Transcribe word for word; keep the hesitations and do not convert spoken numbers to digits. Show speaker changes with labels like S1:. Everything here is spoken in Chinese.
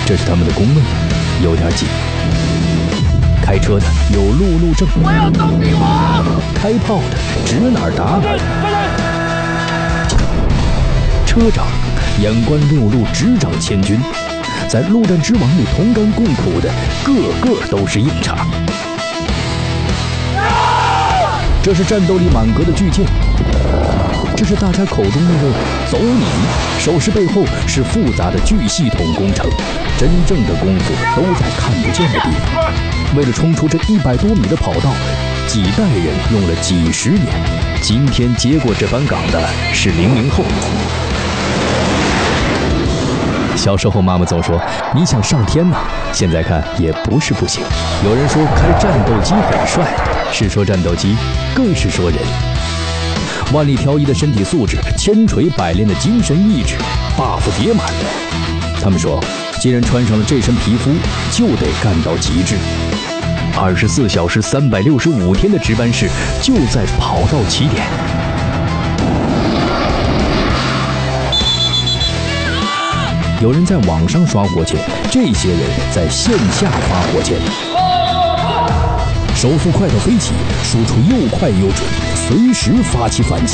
S1: 这是他们的工位，有点紧。开车的有路怒症，
S2: 我要当帝王；
S1: 开炮的指哪儿打哪儿。车长眼观六路，执掌千军，在陆战之王里同甘共苦的，个个都是硬茬。这是战斗力满格的巨舰，这是大家口中那个走你，手势背后是复杂的巨系统工程，真正的功夫都在看不见的地方。为了冲出这一百多米的跑道，几代人用了几十年。今天接过这班岗的是零零后。小时候妈妈总说你想上天呐，现在看也不是不行。有人说开战斗机很帅，是说战斗机，更是说人。万里挑一的身体素质，千锤百炼的精神意志 ，buff 叠满。他们说，既然穿上了这身皮肤，就得干到极致。二十四小时、三百六十五天的值班室就在跑道起点。有人在网上刷火箭，这些人在线下发火箭。手速快到飞起，输出又快又准，随时发起反击。